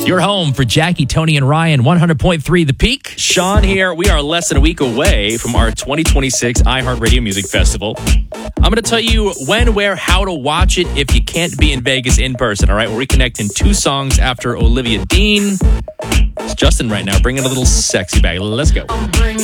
Your home for Jackie, Tony, and Ryan, 100.3 The Peak. Sean here. We are less than a week away from our 2026 iHeartRadio Music Festival. I'm going to tell you when, where, how to watch it if you can't be in Vegas in person, all right? We're reconnecting 2 songs after Olivia Dean. It's Justin right now, bringing a little sexy back. Let's go.